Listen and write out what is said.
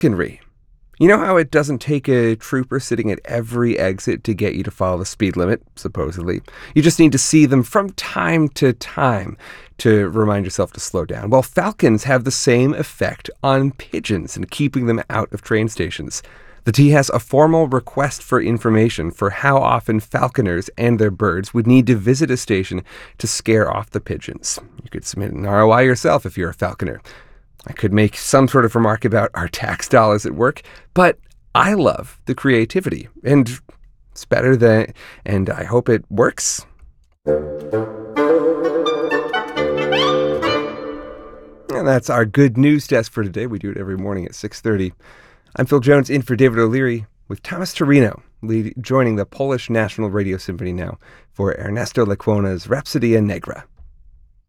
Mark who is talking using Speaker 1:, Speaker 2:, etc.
Speaker 1: Falconry. You know how it doesn't take a trooper sitting at every exit to get you to follow the speed limit, supposedly? You just need to see them from time to time to remind yourself to slow down. Well, falcons have the same effect on pigeons and keeping them out of train stations. The T has a formal request for information for how often falconers and their birds would need to visit a station to scare off the pigeons. You could submit an ROI yourself if you're a falconer. I could make some sort of remark about our tax dollars at work, but I love the creativity, and it's better than, and I hope it works. And that's our good news desk for today. We do it every morning at 6:30. I'm Phil Jones, in for David O'Leary, with Thomas Torino joining the Polish National Radio Symphony now for Ernesto Lecuona's Rhapsodia Negra.